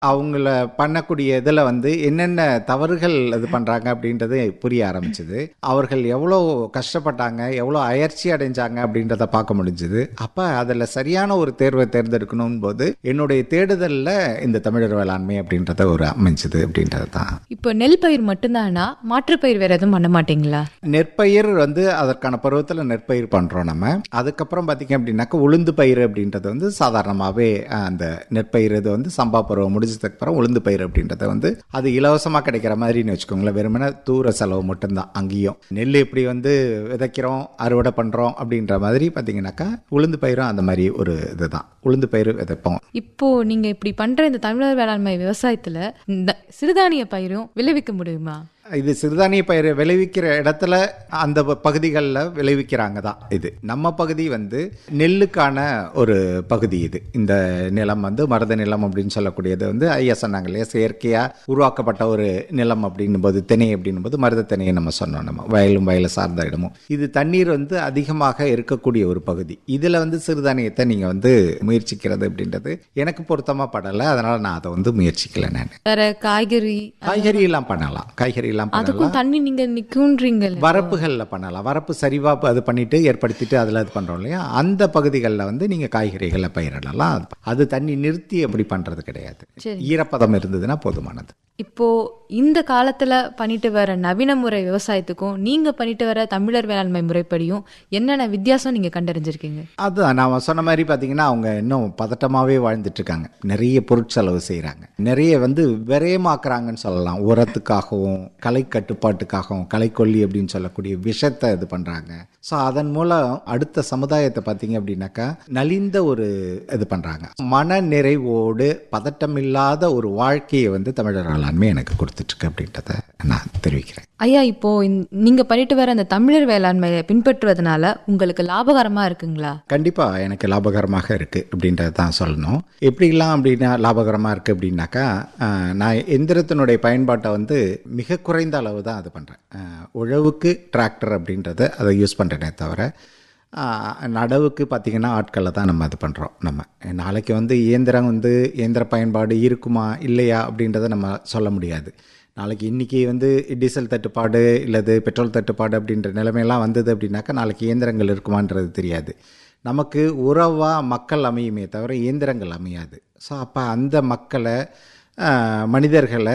அவங்கள பண்ணக்கூடிய இதில் வந்து என்னென்ன தவறுகள் இது பண்ணுறாங்க அப்படின்றது புரிய ஆரம்பிச்சுது. அவர்கள் எவ்வளோ கஷ்டப்பட்டாங்க, எவ்வளோ அயற்சி அடைஞ்சாங்க அப்படின்றத பார்க்க முடிஞ்சுது. அப்போ அதில் சரியான ஒரு தேர்வை தேர்ந்தெடுக்கணும் போது என்னுடைய தேடுதலில் இந்த தமிழர் வேளாண்மை அப்படின்றத ஒரு அமைஞ்சுது அப்படின்றது தான். இப்போ நெல் பயிர் மட்டும்தானா, மாற்றுப்பயிர் வேற எதுவும் பண்ண மாட்டீங்களா? நெற்பயிர் வந்து அதற்கான பருவத்தில் நெற்பயிர் பண்ணுறோம் நம்ம. அதுக்கப்புறம் பார்த்தீங்க அப்படின்னாக்கா உளுந்து பயிர் அப்படின்றது வந்து சாதாரணமாகவே அந்த நெற்பயிர் இது வந்து சம்பா பருவம் முடிஞ்சதுக்கு அப்புறம் உளுந்து பயிர் அப்படின்றத வந்து அது இலவசமாக கிடைக்கிற மாதிரின்னு வச்சுக்கோங்களேன். வெறுமனே தூர செலவு மட்டும்தான். அங்கேயும் நெல் எப்படி வந்து விதைக்கிறோம் அறுவடை பண்ணுறோம் அப்படின்ற மாதிரி பார்த்தீங்கன்னாக்கா உளுந்து பயிரும் அந்த மாதிரி ஒரு இதுதான். உளுந்து பயிர் விதைப்போம். இப்போ நீங்க இப்படி பண்ற இந்த தமிழர் வேளாண்மை விவசாயத்துல இந்த சிறுதானிய பயிரும் விளைவிக்க முடியுமா? இது சிறுதானிய பயிர் விளைவிக்கிற இடத்துல அந்த பகுதிகளில் விளைவிக்கிறாங்க தான். இது நம்ம பகுதி வந்து நெல்லுக்கான ஒரு பகுதி. இது இந்த நிலம் வந்து மருத நிலம் அப்படின்னு சொல்லக்கூடியது வந்து ஐயா சொன்னாங்க இல்லையா, செயற்கையாக உருவாக்கப்பட்ட ஒரு நிலம் அப்படின்னும் போது திணை அப்படின்னும் போது மருத திணையை நம்ம சொன்னோம். நம்ம வயலும் வயலை சார்ந்த இடமும் இது தண்ணீர் வந்து அதிகமாக இருக்கக்கூடிய ஒரு பகுதி. இதில் வந்து சிறுதானியத்தை நீங்கள் வந்து முயற்சிக்கிறது அப்படின்றது எனக்கு பொருத்தமாக படலை. அதனால் நான் அதை வந்து முயற்சிக்கலை. நான் வேற காய்கறி எல்லாம் பண்ணலாம். காய்கறி அதுக்கும் தண்ணி நீங்க நிக்குன்றீங்க. வரப்புகள்ல பண்ணலாம். வரப்பு சரிவா அது பண்ணிட்டு ஏற்படுத்திட்டு அதுல அது பண்றோம் இல்லையா, அந்த பகுதிகளில் வந்து நீங்க காய்கறிகளை பயிரிடலாம். அது தண்ணி நிறுத்தி அப்படி பண்றது கிடையாது. ஈரப்பதம் இருந்ததுன்னா போதுமானது. இப்போ இந்த காலத்துல பண்ணிட்டு வர நவீன முறை விவசாயத்துக்கும் நீங்க பண்ணிட்டு வர தமிழர் வேளாண்மை முறைப்படியும் என்னென்ன வித்தியாசம் நீங்க கண்டறிஞ்சிருக்கீங்க? அதுதான் நான் சொன்ன மாதிரி பாத்தீங்கன்னா அவங்க இன்னும் பதட்டமாவே வாழ்ந்துட்டு இருக்காங்க. நிறைய பொருட்செலவு செய்யறாங்க, நிறைய வந்து விரயமாக்குறாங்கன்னு சொல்லலாம். உரத்துக்காகவும் கலை கட்டுப்பாட்டுக்காகவும் களைக்கொல்லி அப்படின்னு சொல்லக்கூடிய விஷத்தை இது பண்றாங்க. ஸோ அதன் மூலம் அடுத்த சமுதாயத்தை பார்த்தீங்க அப்படின்னாக்கா நலிந்த ஒரு இது பண்றாங்க. மன நிறைவோடு பதட்டம் இல்லாத ஒரு வாழ்க்கையை வந்து தமிழர் வேளாண்மை எனக்கு கொடுத்துட்டு இருக்கு அப்படின்றத நான் தெரிவிக்கிறேன். ஐயா, இப்போ நீங்க பண்ணிட்டு வர அந்த தமிழர் வேளாண்மையை பின்பற்றுவதனால உங்களுக்கு லாபகரமா இருக்குங்களா? கண்டிப்பா எனக்கு லாபகரமாக இருக்கு அப்படின்றத தான் சொல்லணும். எப்படிலாம் அப்படின்னா லாபகரமா இருக்கு அப்படின்னாக்கா, நான் எந்திரத்தினுடைய பயன்பாட்டை வந்து மிக குறைந்த அளவு தான் அது பண்றேன். உழவுக்கு டிராக்டர் அப்படின்றத அதை யூஸ் பண்றேனே தவிர நடவுக்கு பார்த்திங்கன்னா ஆட்களை தான் நம்ம இது பண்ணுறோம். நம்ம நாளைக்கு வந்து இயந்திர பயன்பாடு இருக்குமா இல்லையா அப்படின்றத நம்ம சொல்ல முடியாது. நாளைக்கு இன்றைக்கி வந்து டீசல் தட்டுப்பாடு இல்லது பெட்ரோல் தட்டுப்பாடு அப்படின்ற நிலைமையெல்லாம் வந்தது அப்படின்னாக்கா நாளைக்கு இயந்திரங்கள் இருக்குமான்றது தெரியாது. நமக்கு உறவாக மக்கள் அமையுமே தவிர இயந்திரங்கள் அமையாது. ஸோ அப்போ அந்த மக்களை மனிதர்களை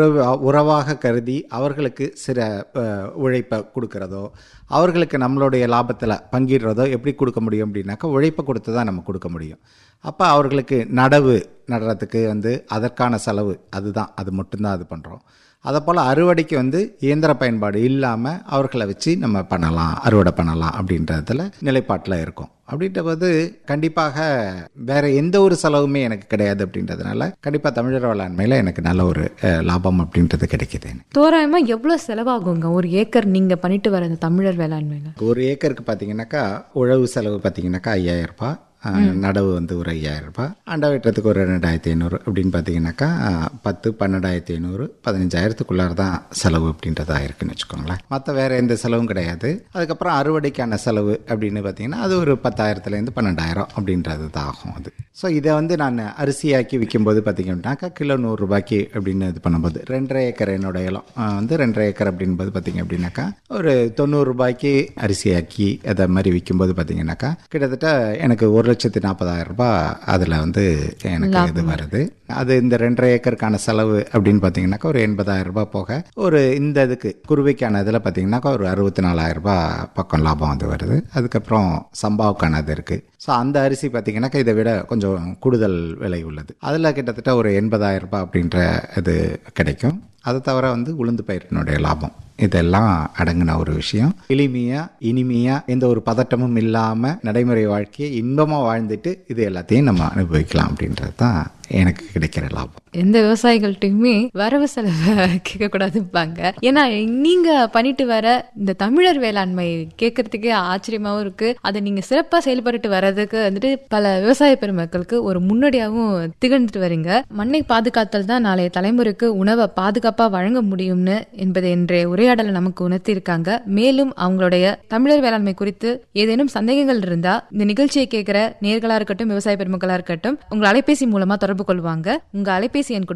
உறவாக கருதி அவர்களுக்கு சில உழைப்பை கொடுக்கறதோ அவர்களுக்கு நம்மளுடைய லாபத்தில் பங்கிடுறதோ எப்படி கொடுக்க முடியும் அப்படின்னாக்கா உழைப்பை கொடுத்து தான் நம்ம கொடுக்க முடியும். அப்போ அவர்களுக்கு நடுறதுக்கு வந்து அதற்கான செலவு அது மட்டும்தான் அது பண்ணுறோம். அதை போல் அறுவடைக்கு வந்து இயந்திர பயன்பாடு இல்லாமல் அவர்களை வச்சு நம்ம பண்ணலாம், அறுவடை பண்ணலாம் அப்படின்றதுல நிலைப்பாட்டில் இருக்கும். அப்படின்ற போது கண்டிப்பாக வேற எந்த ஒரு செலவுமே எனக்கு கிடையாது. அப்படின்றதுனால கண்டிப்பாக தமிழர் வேளாண்மையில் எனக்கு நல்ல ஒரு லாபம் அப்படின்றது கிடைக்குது. தோராயமா எவ்வளவு செலவாகுங்க ஒரு ஏக்கர் நீங்க பண்ணிட்டு வர அந்த தமிழர் வேளாண்மையில? ஒரு ஏக்கருக்கு பார்த்தீங்கன்னாக்கா உழவு செலவு பார்த்தீங்கன்னாக்கா 5000 ரூபாய், நடவு வந்து ஒரு 5000 ரூபாய், அண்டை வெட்டுறதுக்கு ஒரு 2500 அப்படின்னு பார்த்தீங்கன்னாக்கா 10, 12,500, 15,000க்குள்ளார தான் செலவு அப்படின்றதா இருக்குன்னு வச்சுக்கோங்களேன். மற்ற வேற எந்த செலவும் கிடையாது. அதுக்கப்புறம் அறுவடைக்கான செலவு அப்படின்னு பார்த்தீங்கன்னா அது ஒரு 10,000லேருந்து 12,000 அப்படின்றது தான் ஆகும் அது. ஸோ இதை வந்து நான் அரிசியாக்கி விற்கும்போது பார்த்தீங்கன்னாக்கா கிலோ 100 ரூபாய்க்கு அப்படின்னு இது பண்ணும்போது 2.5 ஏக்கர் என்னோட இடம் வந்து 2.5 ஏக்கர் அப்படின்போது பார்த்தீங்க அப்படின்னாக்கா ஒரு 90 ரூபாய்க்கு அரிசியாக்கி அதை மாதிரி விற்கும்போது பார்த்தீங்கன்னாக்கா கிட்டத்தட்ட எனக்கு 1,40,000 ரூபாய் அதில் வந்து எனக்கு இது வருது. அது இந்த 2.5 ஏக்கருக்கான செலவு அப்படின்னு பார்த்தீங்கன்னாக்கா ஒரு 80,000 ரூபாய் போக ஒரு இந்த இதுக்கு குருவைக்கான இதில் பார்த்தீங்கன்னாக்கா ஒரு 64,000 ரூபாய் பக்கம் லாபம் அது வருது. அதுக்கப்புறம் சம்பாவுக்கான இது இருக்குது. ஸோ அந்த அரிசி பார்த்தீங்கன்னாக்கா இதை விட கொஞ்சம் கூடுதல் விலை உள்ளது. அதில் கிட்டத்தட்ட ஒரு 80,000 ரூபாய் அப்படின்ற இது கிடைக்கும். அதை தவிர வந்து உளுந்து பயிரினுடைய லாபம் இதெல்லாம் அடங்கின ஒரு விஷயம். எளிமையா இனிமையா எந்த ஒரு பதட்டமும் இல்லாம நடைமுறை வாழ்க்கையை இன்பமா வாழ்ந்துட்டு இது எல்லாத்தையும் நம்ம அனுபவிக்கலாம் அப்படின்றது தான் எனக்கு கிடைக்கிற லாபம். எந்த விவசாயிகள்ட்டையுமே வரவு செலவை கேட்க கூடாதுப்பாங்க. ஏன்னா நீங்க பண்ணிட்டு வர இந்த தமிழர் வேளாண்மை கேட்கறதுக்கே ஆச்சரியமாவும் இருக்கு. அதை நீங்க சிறப்பா செயல்பட்டு வர்றதுக்கு வந்துட்டு பல விவசாய பெருமக்களுக்கு ஒரு முன்னோடியாகவும் திகழ்ந்துட்டு வரீங்க. மண்ணை பாதுகாத்தல் தான் நாளைய தலைமுறைக்கு உணவை பாதுகாப்பா வழங்க முடியும்னு என்பதை இன்றைய உரையாடலை நமக்கு உணர்த்தி இருக்காங்க. மேலும் அவங்களுடைய தமிழர் வேளாண்மை குறித்து ஏதேனும் சந்தேகங்கள் இருந்தா இந்த நிகழ்ச்சியை கேட்கிற நேயர்களா இருக்கட்டும், விவசாய பெருமக்களா இருக்கட்டும், உங்க அலைபேசி மூலமா தொடர்பு கொள்வாங்க. உங்க அலைபேசி எண்